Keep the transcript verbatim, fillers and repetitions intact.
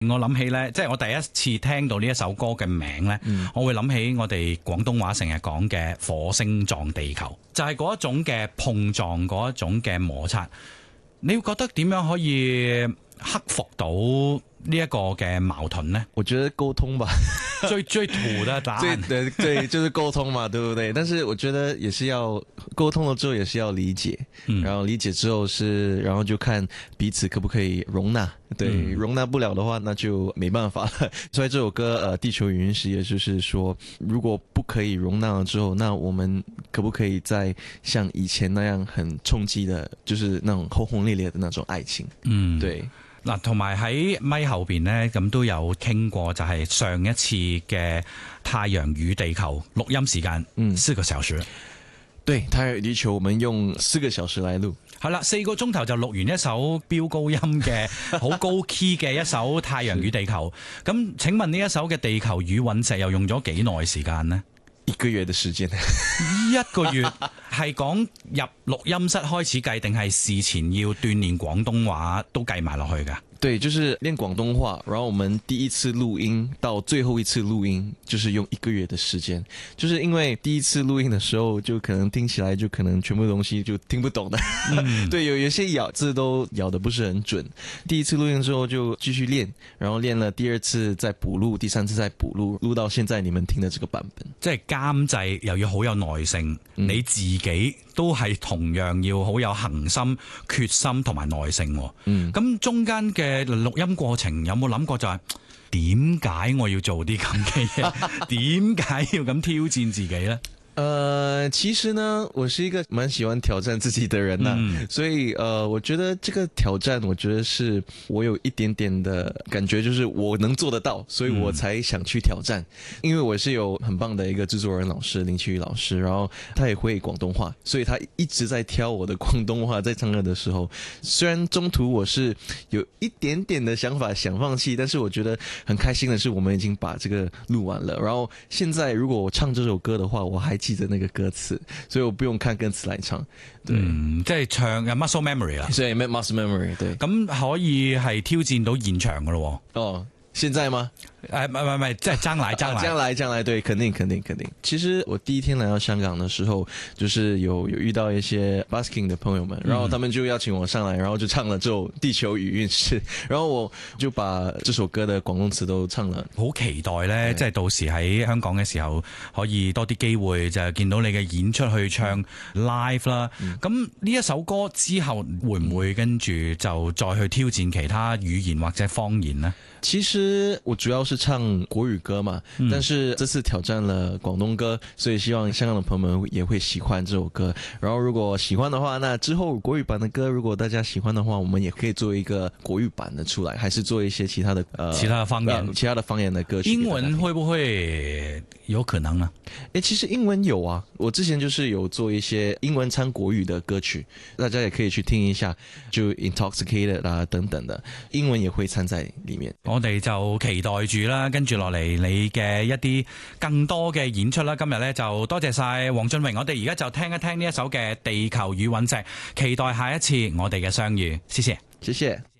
我諗起呢，即係我第一次聽到呢一首歌嘅名呢，嗯、我會諗起我哋廣東話成日講嘅火星撞地球，就係嗰一種嘅碰撞，嗰一種嘅摩擦。你會覺得點樣可以克服到呢一個嘅矛盾呢？ 我覺得溝通吧， 最最土的答案， 對對，就是溝通嘛，對不對？但是我覺得也是要溝通了之後，也是要理解，嗯、然後理解之後是，然後就看彼此可不可以容納。對，嗯、容納不了的話，那就沒辦法了。所以這首歌，呃，《地球語音石》也就是說，如果不可以容納了之後，那我們可不可以再像以前那樣很衝擊的，就是那種轟轟烈烈的那種愛情？嗯，對。 嗱，同埋喺咪後邊呢，咁都有傾過，就係上一次嘅太陽與地球錄音時間，嗯，四個小時。 對，太陽與地球，我們用四個小時來錄。 係啦，四個鐘頭就錄完一首飆高音嘅好高 key 嘅一首《太陽與地球》。咁請問呢一首嘅《地球與隕石》又用咗幾耐時間呢？ 一個月嘅時間。 一個月係講入錄音室開始計，定係事前要鍛鍊廣東話都計埋落去㗎？ 對，就是練廣東話，然後我們第一次錄音到最後一次錄音，就是用一個月的時間。就是因為第一次錄音的時候，就可能聽起來就可能全部東西就聽不懂的，嗯、對，有有些咬字都咬得不是很準。第一次錄音之後就繼續練，然後練了第二次再補錄，第三次再補錄，錄到現在你們聽的這個版本。 即係監製又要好有耐性，嗯、你自己都係同樣要好有恆心、決心同埋耐性。嗯，咁中間嘅錄音過程有冇諗過就係點解我要做啲咁嘅嘢？點解要咁挑戰自己呢？ 呃，其實呢，我是一個蠻喜歡挑戰自己的人呐、啊，嗯、所以呃，我覺得這個挑戰，我覺得是我有一點點的感覺，就是我能做得到，所以我才想去挑戰。嗯、因為我是有很棒的一個製作人老師林奇宇老師，然後他也會廣東話，所以他一直在挑我的廣東話，在唱歌的時候，雖然中途我是有一點點的想法想放棄，但是我覺得很開心的是，我們已經把這個錄完了。然後現在如果我唱這首歌的話，我還記得那個歌詞，所以我不用看歌詞來唱。對，嗯、即係唱嘅 muscle memory 啦。所以 muscle memory， 對。咁可以係挑戰到現場噶咯。哦，現在嗎？誒，唔係唔係，即係將來將來將來將來，對，肯定肯定肯定。其實我第一天來到香港的時候，就是有有遇到一些 busking 的朋友們，然後他們就邀請我上來，然後就唱了這首《地球與隕石》，然後我就把這首歌的廣東詞都唱了。好期待呢，即係到時喺香港嘅時候，可以多啲機會就係見到你嘅演出去唱 live 啦。咁呢一首歌之後會唔會跟住就再去挑戰其他語言或者方言呢？其實我主要是唱國語歌嘛，嗯、但是這次挑戰了廣東歌，所以希望香港的朋友們也會喜歡這首歌。然後如果喜歡的話，那之後國語版的歌，如果大家喜歡的話，我們也可以做一個國語版的出來，還是做一些其他的呃其他的方言、呃、其他的方言的歌曲。英文會不會有可能呢？誒，其實英文有啊，我之前就是有做一些英文參國語的歌曲，大家也可以去聽一下，就 Intoxicated 啊等等的，英文也會參在裡面。我哋就期待住啦，跟住落嚟你嘅一啲更多嘅演出啦。今日呢，就多謝晒黃俊榮，我哋而家就聽一聽呢一首嘅《地球與隕石》，期待下一次我哋嘅相遇。謝謝，謝謝。